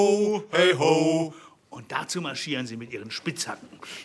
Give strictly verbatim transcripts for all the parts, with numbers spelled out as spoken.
ho, hey ho. Und dazu marschieren sie mit ihren Spitzhacken.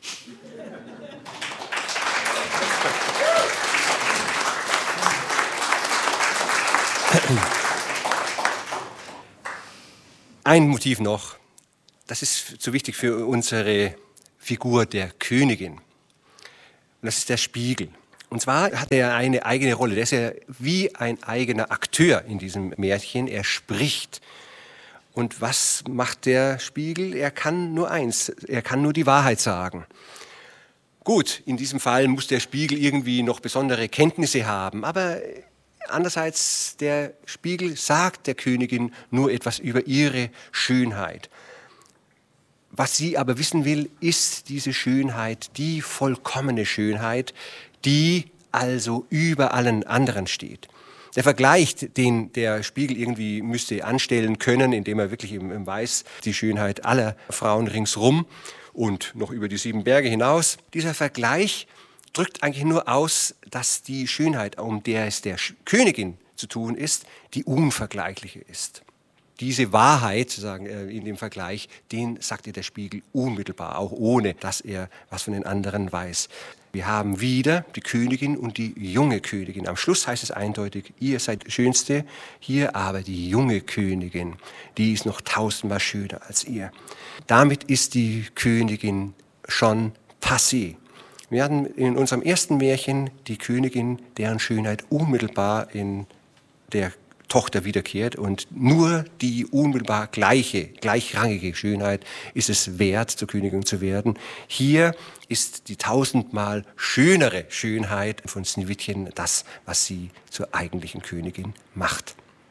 Ein Motiv noch, das ist so wichtig für unsere Figur der Königin. Und das ist der Spiegel. Und zwar hat er eine eigene Rolle. Der ist ja wie ein eigener Akteur in diesem Märchen. Er spricht. Und was macht der Spiegel? Er kann nur eins, er kann nur die Wahrheit sagen. Gut, in diesem Fall muss der Spiegel irgendwie noch besondere Kenntnisse haben, aber andererseits, der Spiegel sagt der Königin nur etwas über ihre Schönheit. Was sie aber wissen will, ist diese Schönheit, die vollkommene Schönheit, die also über allen anderen steht. Der Vergleich, den der Spiegel irgendwie müsste anstellen können, indem er wirklich eben weiß, die Schönheit aller Frauen ringsrum und noch über die sieben Berge hinaus, dieser Vergleich drückt eigentlich nur aus, dass die Schönheit, um der es der Königin zu tun ist, die unvergleichliche ist. Diese Wahrheit, sozusagen, in dem Vergleich, den sagt ihr der Spiegel unmittelbar, auch ohne, dass er was von den anderen weiß. Wir haben wieder die Königin und die junge Königin. Am Schluss heißt es eindeutig, ihr seid die Schönste, hier aber die junge Königin, die ist noch tausendmal schöner als ihr. Damit ist die Königin schon passé. Wir hatten in unserem ersten Märchen die Königin, deren Schönheit unmittelbar in der Tochter wiederkehrt und nur die unmittelbar gleiche, gleichrangige Schönheit ist es wert, zur Königin zu werden. Hier ist die tausendmal schönere Schönheit von Sneewittchen das, was sie zur eigentlichen Königin macht.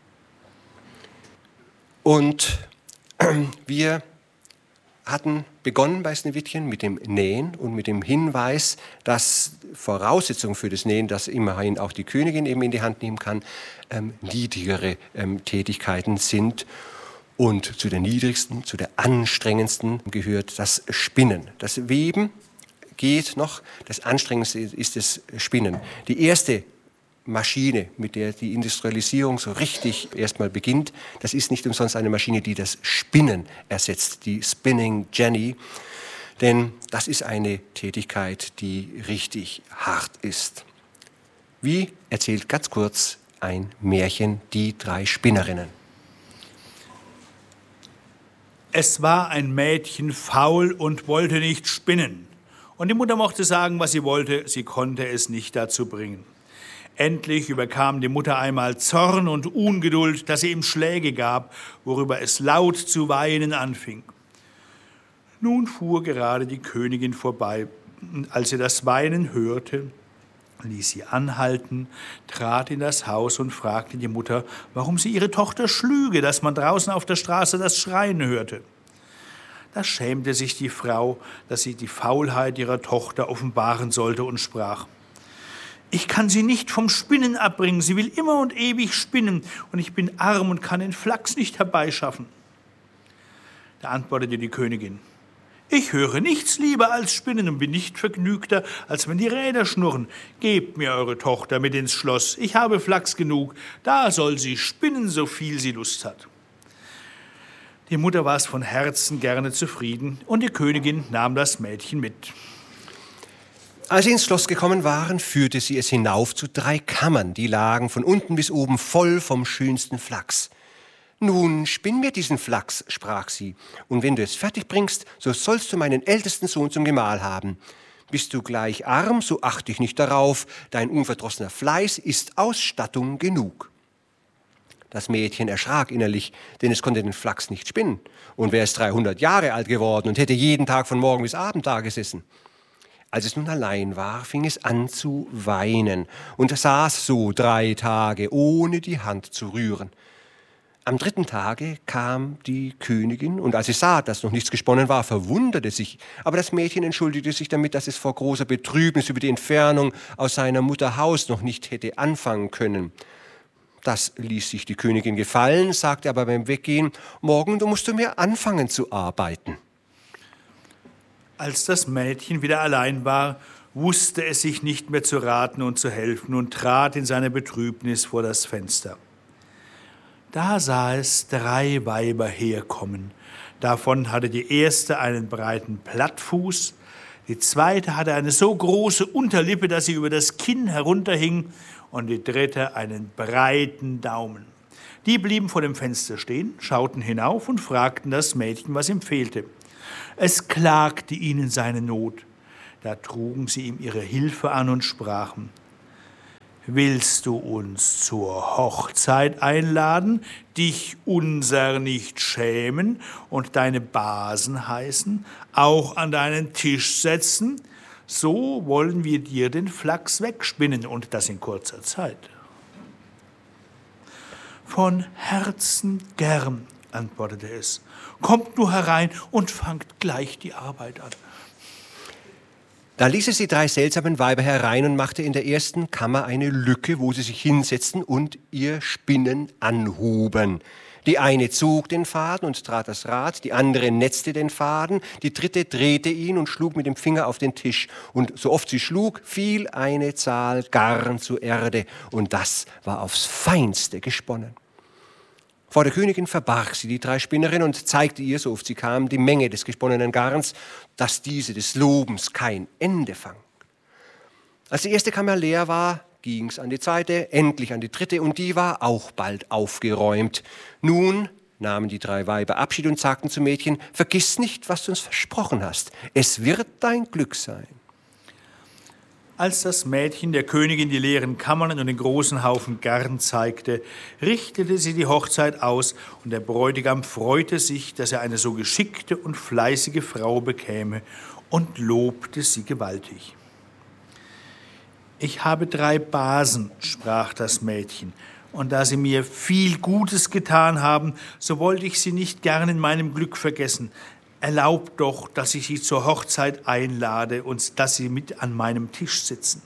Und wir hatten begonnen bei Sneewittchen mit dem Nähen und mit dem Hinweis, dass Voraussetzung für das Nähen, dass immerhin auch die Königin eben in die Hand nehmen kann, ähm, niedrigere ähm, Tätigkeiten sind. Und zu den niedrigsten, zu der anstrengendsten gehört das Spinnen. Das Weben geht noch, das Anstrengendste ist das Spinnen. Die erste Maschine, mit der die Industrialisierung so richtig erstmal beginnt, das ist nicht umsonst eine Maschine, die das Spinnen ersetzt, die Spinning Jenny, denn das ist eine Tätigkeit, die richtig hart ist. Wie erzählt ganz kurz ein Märchen die drei Spinnerinnen? Es war ein Mädchen faul und wollte nicht spinnen. Und die Mutter mochte sagen, was sie wollte, sie konnte es nicht dazu bringen. Endlich überkam die Mutter einmal Zorn und Ungeduld, dass sie ihm Schläge gab, worüber es laut zu weinen anfing. Nun fuhr gerade die Königin vorbei, und als sie das Weinen hörte, ließ sie anhalten, trat in das Haus und fragte die Mutter, warum sie ihre Tochter schlüge, dass man draußen auf der Straße das Schreien hörte. Da schämte sich die Frau, dass sie die Faulheit ihrer Tochter offenbaren sollte und sprach: Ich kann sie nicht vom Spinnen abbringen, sie will immer und ewig spinnen, und ich bin arm und kann den Flachs nicht herbeischaffen. Da antwortete die Königin: Ich höre nichts lieber als Spinnen und bin nicht vergnügter, als wenn die Räder schnurren. Gebt mir eure Tochter mit ins Schloss, ich habe Flachs genug, da soll sie spinnen, so viel sie Lust hat. Die Mutter war es von Herzen gerne zufrieden, und die Königin nahm das Mädchen mit. Als sie ins Schloss gekommen waren, führte sie es hinauf zu drei Kammern, die lagen von unten bis oben voll vom schönsten Flachs. »Nun, spinn mir diesen Flachs«, sprach sie, »und wenn du es fertig bringst, so sollst du meinen ältesten Sohn zum Gemahl haben. Bist du gleich arm, so acht dich nicht darauf, dein unverdrossener Fleiß ist Ausstattung genug.« Das Mädchen erschrak innerlich, denn es konnte den Flachs nicht spinnen. Und wäre es dreihundert Jahre alt geworden und hätte jeden Tag von Morgen bis Abend da gesessen. Als es nun allein war, fing es an zu weinen und saß so drei Tage, ohne die Hand zu rühren. Am dritten Tage kam die Königin, und als sie sah, dass noch nichts gesponnen war, verwunderte sich. Aber das Mädchen entschuldigte sich damit, dass es vor großer Betrübnis über die Entfernung aus seiner Mutter Haus noch nicht hätte anfangen können. Das ließ sich die Königin gefallen, sagte aber beim Weggehen: »Morgen musst du mir anfangen zu arbeiten.« Als das Mädchen wieder allein war, wusste es sich nicht mehr zu raten und zu helfen und trat in seiner Betrübnis vor das Fenster. Da sah es drei Weiber herkommen, Davon hatte die erste einen breiten Plattfuß, die zweite hatte eine so große Unterlippe, dass sie über das Kinn herunterhing, und die dritte einen breiten Daumen. Die blieben vor dem Fenster stehen, schauten hinauf und fragten das Mädchen, was ihm fehlte. Es klagte ihnen seine Not. Da trugen sie ihm ihre Hilfe an und sprachen: Willst du uns zur Hochzeit einladen, dich unser nicht schämen und deine Basen heißen, auch an deinen Tisch setzen? So wollen wir dir den Flachs wegspinnen, und das in kurzer Zeit. Von Herzen gern, antwortete es. Kommt nur herein und fangt gleich die Arbeit an. Da ließ es die drei seltsamen Weiber herein und machte in der ersten Kammer eine Lücke, wo sie sich hinsetzten und ihr Spinnen anhuben. Die eine zog den Faden und trat das Rad, die andere netzte den Faden, die dritte drehte ihn und schlug mit dem Finger auf den Tisch. Und so oft sie schlug, fiel eine Zahl Garn zur Erde, und das war aufs Feinste gesponnen. Vor der Königin verbarg sie die drei Spinnerinnen und zeigte ihr, so oft sie kam, die Menge des gesponnenen Garns, dass diese des Lobens kein Ende fand. Als die erste Kammer leer war, ging's an die zweite, endlich an die dritte, und die war auch bald aufgeräumt. Nun nahmen die drei Weiber Abschied und sagten zum Mädchen: Vergiss nicht, was du uns versprochen hast. Es wird dein Glück sein. Als das Mädchen der Königin die leeren Kammern und den großen Haufen Garn zeigte, richtete sie die Hochzeit aus, und der Bräutigam freute sich, dass er eine so geschickte und fleißige Frau bekäme, und lobte sie gewaltig. Ich habe drei Basen, sprach das Mädchen, und da sie mir viel Gutes getan haben, so wollte ich sie nicht gern in meinem Glück vergessen. Erlaubt doch, dass ich sie zur Hochzeit einlade und dass sie mit an meinem Tisch sitzen.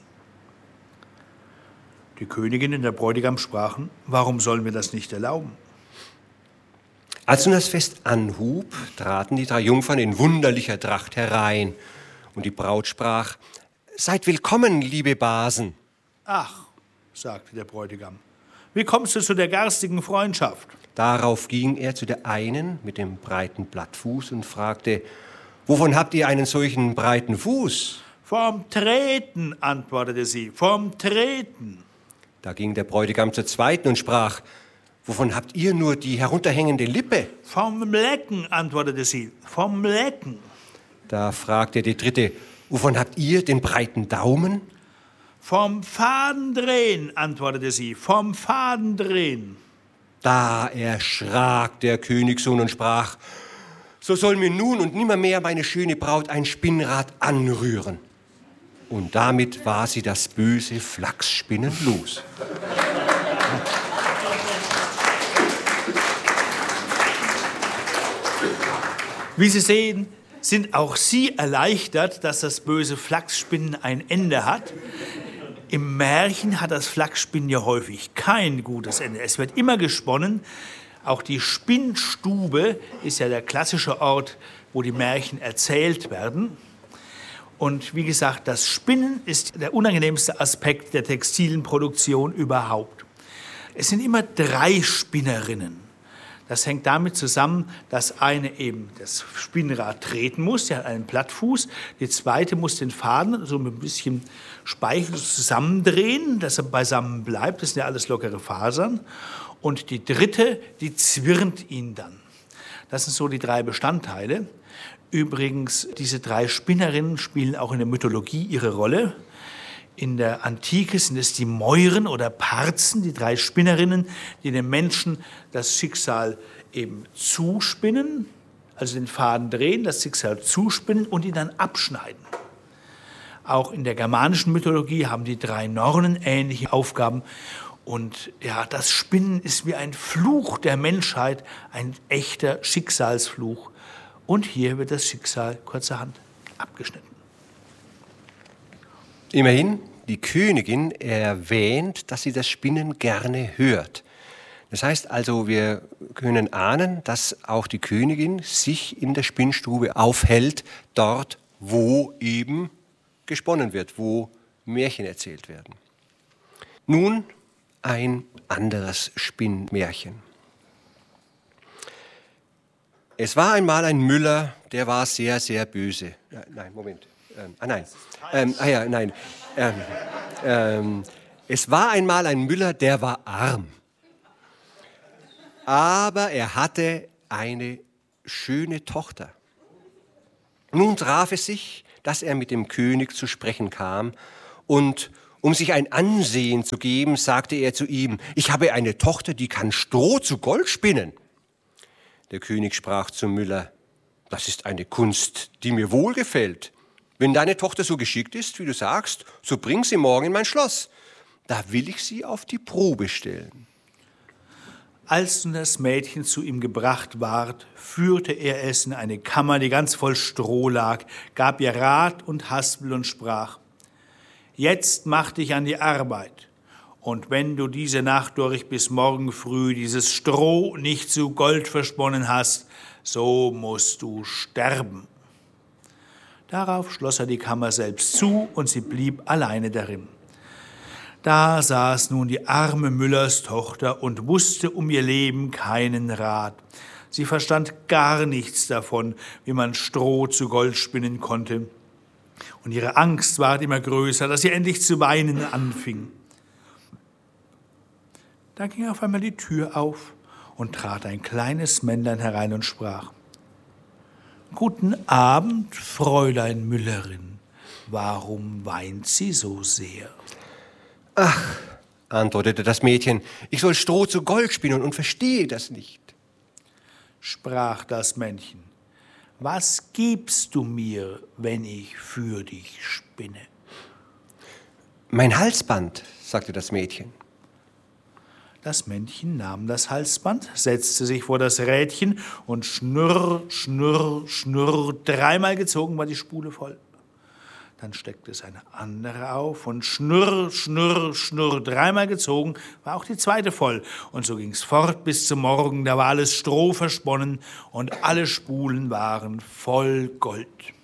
Die Königin und der Bräutigam sprachen: Warum sollen wir das nicht erlauben? Als nun das Fest anhub, traten die drei Jungfern in wunderlicher Tracht herein, und die Braut sprach: Seid willkommen, liebe Basen. Ach, sagte der Bräutigam, wie kommst du zu der garstigen Freundschaft? Darauf ging er zu der einen mit dem breiten Plattfuß und fragte: Wovon habt ihr einen solchen breiten Fuß? Vom Treten, antwortete sie, vom Treten. Da ging der Bräutigam zur zweiten und sprach: Wovon habt ihr nur die herunterhängende Lippe? Vom Lecken, antwortete sie, vom Lecken. Da fragte die dritte: Wovon habt ihr den breiten Daumen? Vom Fadendrehen, antwortete sie, vom Fadendrehen. Da erschrak der Königssohn und sprach: So soll mir nun und nimmermehr meine schöne Braut ein Spinnrad anrühren. Und damit war sie das böse Flachsspinnen los. Wie Sie sehen, sind auch Sie erleichtert, dass das böse Flachsspinnen ein Ende hat. Im Märchen hat das Flachsspinnen ja häufig kein gutes Ende. Es wird immer gesponnen. Auch die Spinnstube ist ja der klassische Ort, wo die Märchen erzählt werden. Und wie gesagt, das Spinnen ist der unangenehmste Aspekt der textilen Produktion überhaupt. Es sind immer drei Spinnerinnen. Das hängt damit zusammen, dass eine eben das Spinnrad treten muss, sie hat einen Plattfuß. Die zweite muss den Faden so mit ein bisschen Speichel zusammendrehen, dass er beisammen bleibt. Das sind ja alles lockere Fasern. Und die dritte, die zwirnt ihn dann. Das sind so die drei Bestandteile. Übrigens, diese drei Spinnerinnen spielen auch in der Mythologie ihre Rolle. In der Antike sind es die Mäuren oder Parzen, die drei Spinnerinnen, die den Menschen das Schicksal eben zuspinnen, also den Faden drehen, das Schicksal zuspinnen und ihn dann abschneiden. Auch in der germanischen Mythologie haben die drei Nornen ähnliche Aufgaben. Und ja, das Spinnen ist wie ein Fluch der Menschheit, ein echter Schicksalsfluch. Und hier wird das Schicksal kurzerhand abgeschnitten. Immerhin, die Königin erwähnt, dass sie das Spinnen gerne hört. Das heißt also, wir können ahnen, dass auch die Königin sich in der Spinnstube aufhält, dort, wo eben gesponnen wird, wo Märchen erzählt werden. Nun ein anderes Spinnmärchen. Es war einmal ein Müller, der war sehr, sehr böse. Ja, nein, Moment. Ähm, ah, nein. Ähm, ah ja, nein. Ähm, ähm, es war einmal ein Müller, der war arm. Aber er hatte eine schöne Tochter. Nun traf es sich, dass er mit dem König zu sprechen kam und um sich ein Ansehen zu geben, sagte er zu ihm, ich habe eine Tochter, die kann Stroh zu Gold spinnen. Der König sprach zum Müller, das ist eine Kunst, die mir wohlgefällt. Wenn deine Tochter so geschickt ist, wie du sagst, so bring sie morgen in mein Schloss. Da will ich sie auf die Probe stellen. Als nun das Mädchen zu ihm gebracht ward, führte er es in eine Kammer, die ganz voll Stroh lag, gab ihr Rat und Haspel und sprach, jetzt mach dich an die Arbeit, und wenn du diese Nacht durch bis morgen früh dieses Stroh nicht zu Gold versponnen hast, so musst du sterben. Darauf schloss er die Kammer selbst zu, und sie blieb alleine darin. Da saß nun die arme Müllerstochter und wusste um ihr Leben keinen Rat. Sie verstand gar nichts davon, wie man Stroh zu Gold spinnen konnte. Und ihre Angst ward immer größer, dass sie endlich zu weinen anfing. Da ging auf einmal die Tür auf und trat ein kleines Männlein herein und sprach, »Guten Abend, Fräulein Müllerin, warum weint sie so sehr?« »Ach«, antwortete das Mädchen, »ich soll Stroh zu Gold spinnen und verstehe das nicht.« Sprach das Männchen, »Was gibst du mir, wenn ich für dich spinne?« »Mein Halsband«, sagte das Mädchen. Das Männchen nahm das Halsband, setzte sich vor das Rädchen und schnurr, schnurr, schnurr, dreimal gezogen war die Spule voll. Dann steckte es eine andere auf und schnurr, schnurr, schnurr, dreimal gezogen, war auch die zweite voll. Und so ging's fort bis zum Morgen, da war alles Stroh versponnen und alle Spulen waren voll Gold.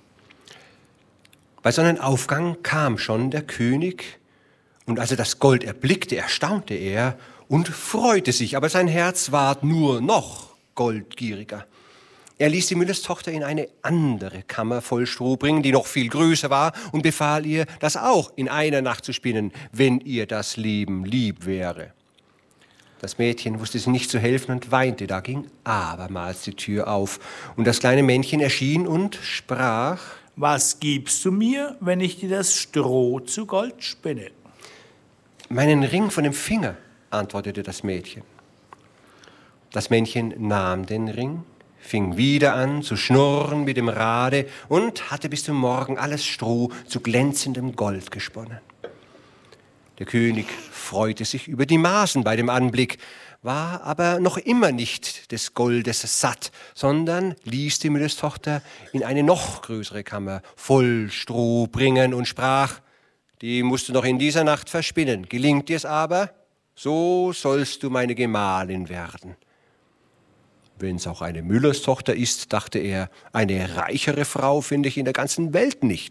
Bei Sonnenaufgang kam schon der König, und als er das Gold erblickte, erstaunte er und freute sich, aber sein Herz ward nur noch goldgieriger. Er ließ die Müllerstochter in eine andere Kammer voll Stroh bringen, die noch viel größer war, und befahl ihr, das auch in einer Nacht zu spinnen, wenn ihr das Leben lieb wäre. Das Mädchen wusste sich nicht zu helfen und weinte. Da ging abermals die Tür auf, und das kleine Männchen erschien und sprach, »Was gibst du mir, wenn ich dir das Stroh zu Gold spinne?« »Meinen Ring von dem Finger«, antwortete das Mädchen. Das Männchen nahm den Ring, fing wieder an zu schnurren mit dem Rade und hatte bis zum Morgen alles Stroh zu glänzendem Gold gesponnen. Der König freute sich über die Maßen bei dem Anblick, war aber noch immer nicht des Goldes satt, sondern ließ die Müllerstochter in eine noch größere Kammer voll Stroh bringen und sprach, die musst du noch in dieser Nacht verspinnen. Gelingt dir's aber, so sollst du meine Gemahlin werden. Wenn's auch eine Müllerstochter ist, dachte er, eine reichere Frau finde ich in der ganzen Welt nicht.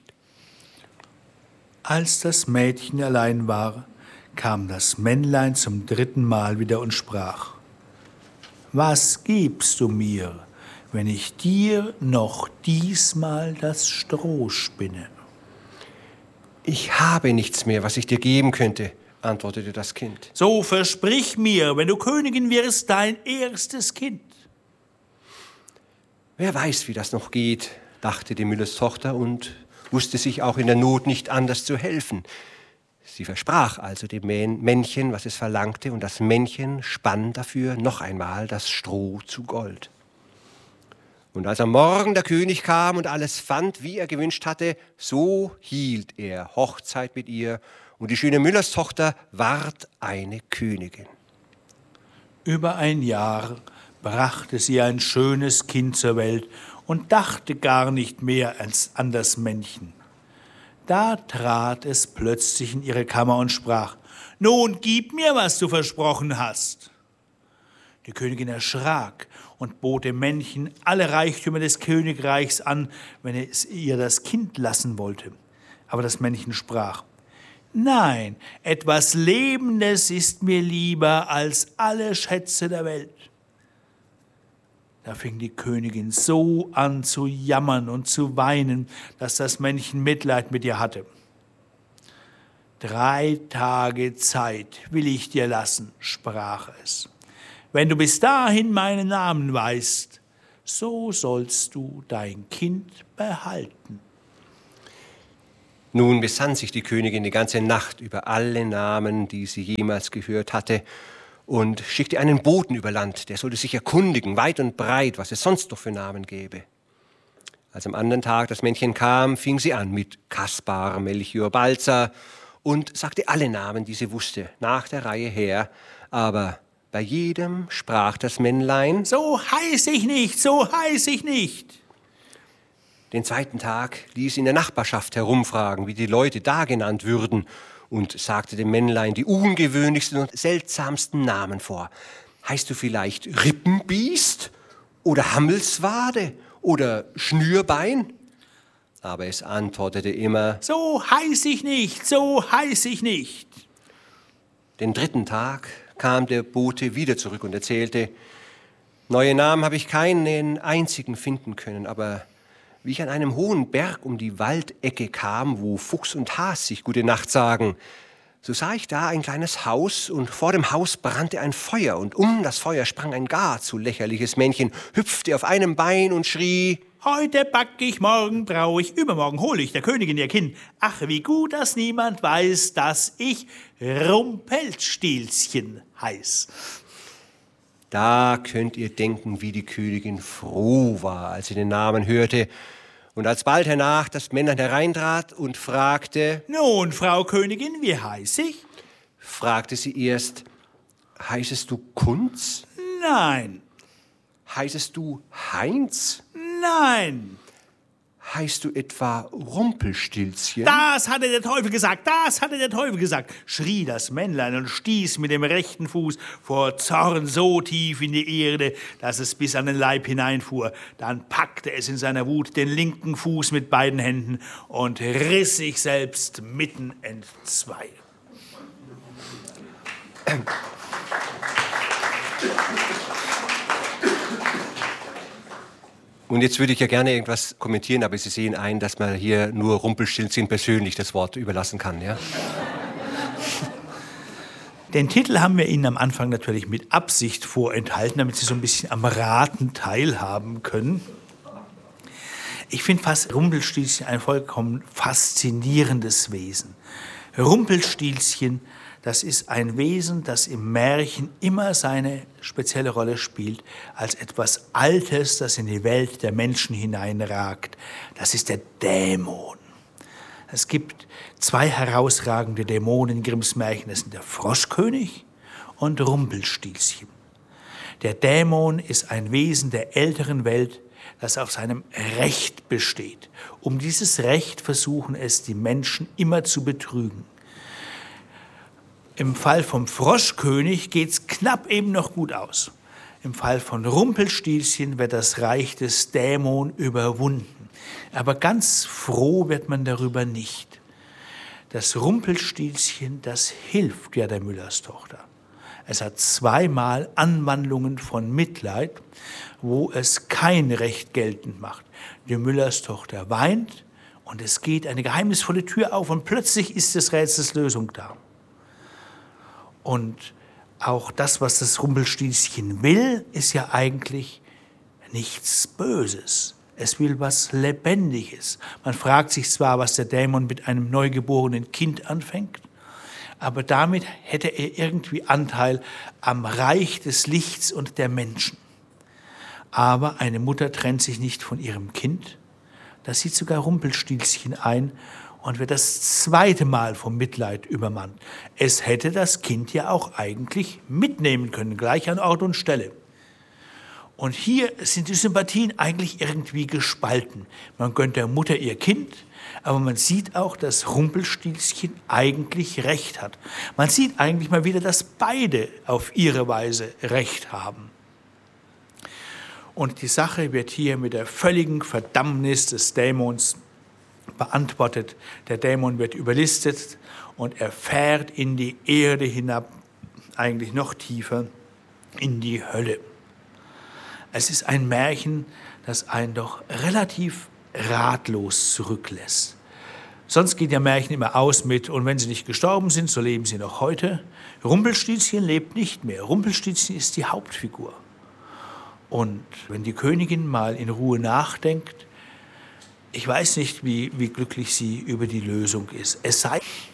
Als das Mädchen allein war, kam das Männlein zum dritten Mal wieder und sprach, »Was gibst du mir, wenn ich dir noch diesmal das Stroh spinne?« »Ich habe nichts mehr, was ich dir geben könnte«, antwortete das Kind. »So versprich mir, wenn du Königin wirst, dein erstes Kind.« Wer weiß, wie das noch geht, dachte die Müllerstochter und wusste sich auch in der Not nicht anders zu helfen. Sie versprach also dem Männchen, was es verlangte, und das Männchen spann dafür noch einmal das Stroh zu Gold. Und als am Morgen der König kam und alles fand, wie er gewünscht hatte, so hielt er Hochzeit mit ihr, und die schöne Müllerstochter ward eine Königin. Über ein Jahr brachte sie ein schönes Kind zur Welt und dachte gar nicht mehr als an das Männchen. Da trat es plötzlich in ihre Kammer und sprach, »Nun, gib mir, was du versprochen hast.« Die Königin erschrak und bot dem Männchen alle Reichtümer des Königreichs an, wenn es ihr das Kind lassen wollte. Aber das Männchen sprach, »Nein, etwas Lebendes ist mir lieber als alle Schätze der Welt.« Da fing die Königin so an zu jammern und zu weinen, dass das Männchen Mitleid mit ihr hatte. Drei Tage Zeit will ich dir lassen, sprach es. Wenn du bis dahin meinen Namen weißt, so sollst du dein Kind behalten. Nun besann sich die Königin die ganze Nacht über alle Namen, die sie jemals gehört hatte, und schickte einen Boten über Land, der sollte sich erkundigen, weit und breit, was es sonst noch für Namen gäbe. Als am anderen Tag das Männchen kam, fing sie an mit Kaspar, Melchior, Balthasar und sagte alle Namen, die sie wusste, nach der Reihe her, aber bei jedem sprach das Männlein: So heiß ich nicht, so heiß ich nicht. Den zweiten Tag ließ in der Nachbarschaft herumfragen, wie die Leute da genannt würden, und sagte dem Männlein die ungewöhnlichsten und seltsamsten Namen vor. Heißt du vielleicht Rippenbiest oder Hammelswade oder Schnürbein? Aber es antwortete immer: So heiß ich nicht, so heiß ich nicht. Den dritten Tag kam der Bote wieder zurück und erzählte: Neue Namen habe ich keinen einzigen finden können, aber wie ich an einem hohen Berg um die Waldecke kam, wo Fuchs und Has sich gute Nacht sagen, so sah ich da ein kleines Haus, und vor dem Haus brannte ein Feuer, und um das Feuer sprang ein gar zu lächerliches Männchen, hüpfte auf einem Bein und schrie: Heute back ich, morgen brau ich, übermorgen hol ich der Königin ihr Kind. Ach, wie gut, dass niemand weiß, dass ich Rumpelstilzchen heiß. Da könnt ihr denken, wie die Königin froh war, als sie den Namen hörte. Und als bald hernach das Männlein hereintrat und fragte: Nun, Frau Königin, wie heiß ich? Fragte sie erst: Heißest du Kunz? Nein. Heißest du Heinz? Nein. Heißt du etwa Rumpelstilzchen? Das hatte der Teufel gesagt, das hatte der Teufel gesagt, schrie das Männlein und stieß mit dem rechten Fuß vor Zorn so tief in die Erde, dass es bis an den Leib hineinfuhr. Dann packte es in seiner Wut den linken Fuß mit beiden Händen und riss sich selbst mitten entzwei. Und jetzt würde ich ja gerne irgendwas kommentieren, aber Sie sehen ein, dass man hier nur Rumpelstilzchen persönlich das Wort überlassen kann, ja? Den Titel haben wir Ihnen am Anfang natürlich mit Absicht vorenthalten, damit Sie so ein bisschen am Raten teilhaben können. Ich finde fast Rumpelstilzchen ein vollkommen faszinierendes Wesen. Rumpelstilzchen, das ist ein Wesen, das im Märchen immer seine spezielle Rolle spielt, als etwas Altes, das in die Welt der Menschen hineinragt. Das ist der Dämon. Es gibt zwei herausragende Dämonen in Grimms Märchen. Das sind der Froschkönig und Rumpelstilzchen. Der Dämon ist ein Wesen der älteren Welt, das auf seinem Recht besteht. Um dieses Recht versuchen es die Menschen immer zu betrügen. Im Fall vom Froschkönig geht's knapp eben noch gut aus. Im Fall von Rumpelstilzchen wird das Reich des Dämon überwunden. Aber ganz froh wird man darüber nicht. Das Rumpelstilzchen, das hilft ja der Müllerstochter. Es hat zweimal Anwandlungen von Mitleid, wo es kein Recht geltend macht. Die Müllerstochter weint und es geht eine geheimnisvolle Tür auf und plötzlich ist des Rätsels Lösung da. Und auch das, was das Rumpelstilzchen will, ist ja eigentlich nichts Böses. Es will was Lebendiges. Man fragt sich zwar, was der Dämon mit einem neugeborenen Kind anfängt, aber damit hätte er irgendwie Anteil am Reich des Lichts und der Menschen. Aber eine Mutter trennt sich nicht von ihrem Kind. Das sieht sogar Rumpelstilzchen ein und wird das zweite Mal vom Mitleid übermannt. Es hätte das Kind ja auch eigentlich mitnehmen können, gleich an Ort und Stelle. Und hier sind die Sympathien eigentlich irgendwie gespalten. Man gönnt der Mutter ihr Kind, aber man sieht auch, dass Rumpelstilzchen eigentlich Recht hat. Man sieht eigentlich mal wieder, dass beide auf ihre Weise Recht haben. Und die Sache wird hier mit der völligen Verdammnis des Dämons beantwortet. Der Dämon wird überlistet und er fährt in die Erde hinab, eigentlich noch tiefer, in die Hölle. Es ist ein Märchen, das einen doch relativ ratlos zurücklässt. Sonst geht ja Märchen immer aus mit, und wenn sie nicht gestorben sind, so leben sie noch heute. Rumpelstilzchen lebt nicht mehr. Rumpelstilzchen ist die Hauptfigur. Und wenn die Königin mal in Ruhe nachdenkt, ich weiß nicht, wie, wie glücklich sie über die Lösung ist. Es sei